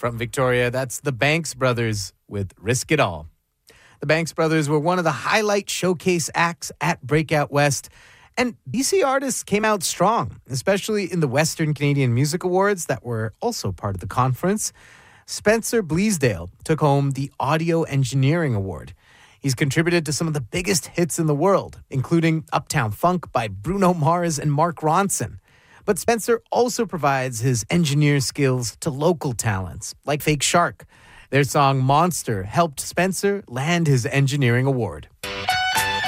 From Victoria, that's the Banks Brothers with Risk It All. The Banks Brothers were one of the highlight showcase acts at Breakout West, and BC artists came out strong, especially in the Western Canadian Music Awards that were also part of the conference. Spencer Bleasdale took home the Audio Engineering Award. He's contributed to some of the biggest hits in the world, including Uptown Funk by Bruno Mars and Mark Ronson. But Spencer also provides his engineer skills to local talents, like Fake Shark. Their song Monster helped Spencer land his engineering award.